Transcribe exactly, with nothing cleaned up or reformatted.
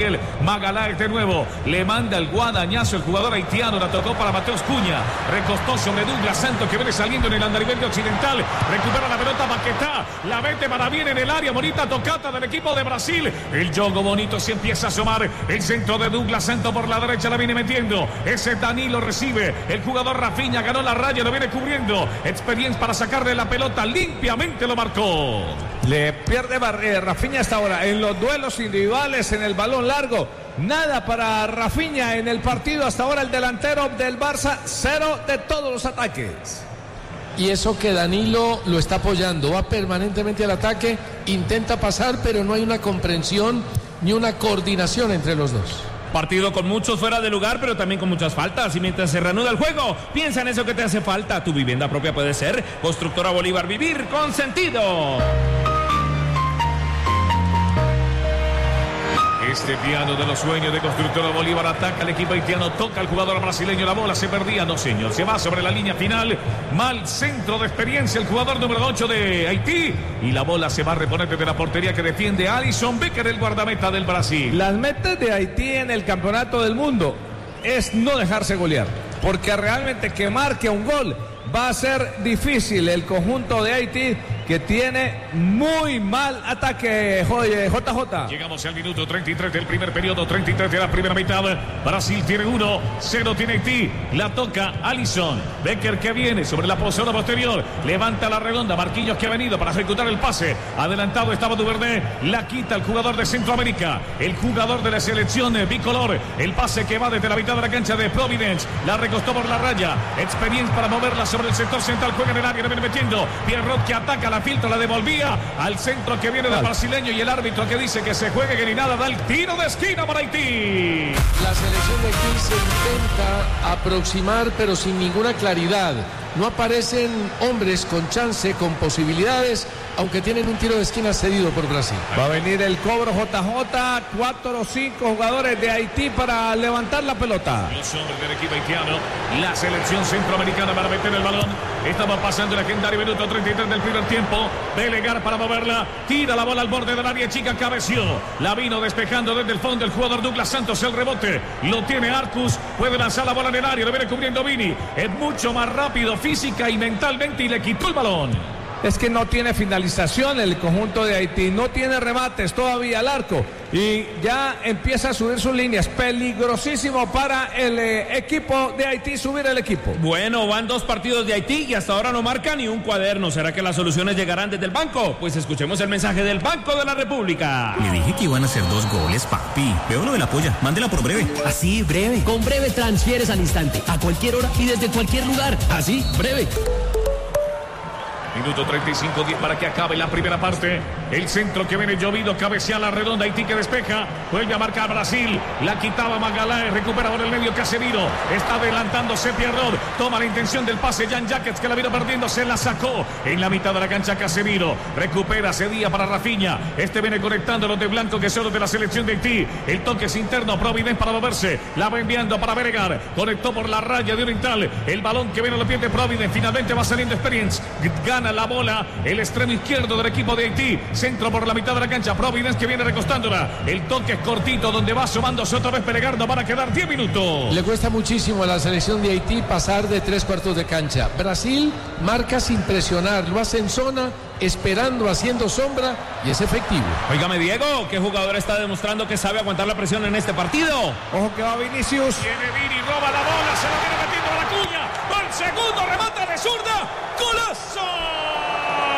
Gabriel Magalhães de nuevo. Le manda el guadañazo el jugador haitiano. La tocó para Mateus Cunha. Recostó sobre Douglas Santos que viene saliendo en el andarivel de Occidental. Recupera la pelota Paquetá. La mete para bien en el área. Bonita tocata del equipo de Brasil. El juego bonito se empieza a asomar. El centro de Douglas Santos por la derecha la viene metiendo. Ese Danilo recibe. El jugador Rafinha ganó la raya. Lo viene cubriendo. Experiencia para sacarle la pelota. Limpiamente lo marcó. Le pierde eh, Rafinha hasta ahora en los duelos individuales, en el balón largo. Nada para Rafinha en el partido. Hasta ahora el delantero del Barça, cero de todos los ataques. Y eso que Danilo lo está apoyando, va permanentemente al ataque, intenta pasar, pero no hay una comprensión ni una coordinación entre los dos. Partido con muchos fuera de lugar, pero también con muchas faltas. Y mientras se reanuda el juego, piensa en eso que te hace falta. Tu vivienda propia puede ser Constructora Bolívar. Vivir con sentido. Este piano de los sueños de Constructora Bolívar ataca al equipo haitiano, toca al jugador brasileño, la bola se perdía, no señor, se va sobre la línea final, mal centro de experiencia el jugador número ocho de Haití y la bola se va a reponer desde la portería que defiende Alisson Becker, el guardameta del Brasil. Las metas de Haití en el campeonato del mundo es no dejarse golear, porque realmente que marque un gol va a ser difícil. El conjunto de Haití que tiene muy mal ataque, J J. Llegamos al minuto treinta y tres del primer periodo, treinta y tres de la primera mitad. Brasil tiene uno, cero tiene Haití. La toca Alisson Becker que viene sobre la posición posterior. Levanta la redonda, Marquinhos que ha venido para ejecutar el pase. Adelantado estaba Duvernay, la quita el jugador de Centroamérica, el jugador de la selección bicolor. El pase que va desde la mitad de la cancha de Providence, la recostó por la raya. Experiencia para moverla sobre el sector central, juega en el área, le viene metiendo. Pierrot que ataca la filtra, la devolvía al centro que viene del brasileño y el árbitro que dice que se juegue, que ni nada, da el tiro de esquina para Haití. La selección de Haití se intenta aproximar pero sin ninguna claridad. No aparecen hombres con chance, con posibilidades, aunque tienen un tiro de esquina cedido por Brasil. Va a venir el cobro, J J, cuatro o cinco jugadores de Haití para levantar la pelota. Los hombres del equipo haitiano, la selección centroamericana para meter el balón. Estaba pasando el legendario minuto treinta y tres del primer tiempo. Delegar para moverla, tira la bola al borde del área chica, cabeció. La vino despejando desde el fondo el jugador Douglas Santos, el rebote. Lo tiene Arcus, puede lanzar la bola en el área, lo viene cubriendo Vini. Es mucho más rápido física y mentalmente y le quitó el balón. Es que no tiene finalización el conjunto de Haití, no tiene remates todavía al arco y ya empieza a subir sus líneas. Peligrosísimo para el eh, equipo de Haití subir el equipo. Bueno, van dos partidos de Haití y hasta ahora no marca ni un cuaderno. ¿Será que las soluciones llegarán desde el banco? Pues escuchemos el mensaje del Banco de la República. Le dije que iban a hacer dos goles, papi. Veo lo de la polla, mándela por Breve. Así, Breve. Con Breve transfieres al instante, a cualquier hora y desde cualquier lugar. Así, Breve. Minuto treinta y cinco, diez para que acabe la primera parte. El centro que viene llovido, cabecea la redonda, Haití que despeja. Vuelve a marcar Brasil. La quitaba Magalhães, recupera por el medio Casemiro. Está adelantándose Pierrot. Toma la intención del pase Jan Jackets que la vino perdiendo. Se la sacó en la mitad de la cancha Casemiro. Recupera, cedía para Rafinha. Este viene conectando los de blanco que son los de la selección de Haití. El toque es interno, Providence para moverse. La va enviando para Beregar. Conectó por la raya de Oriental. El balón que viene a los pies de Providence. Finalmente va saliendo Experience. Gana la bola el extremo izquierdo del equipo de Haití. Centro por la mitad de la cancha. Providence que viene recostándola. El toque es cortito donde va asomándose otra vez Pelegardo. Van a quedar diez minutos. Le cuesta muchísimo a la selección de Haití pasar de tres cuartos de cancha. Brasil marca sin presionar. Lo hace en zona, esperando, haciendo sombra y es efectivo. Óigame, Diego, ¿qué jugador está demostrando que sabe aguantar la presión en este partido? Ojo que va Vinicius. Viene Vini, roba la bola, se la viene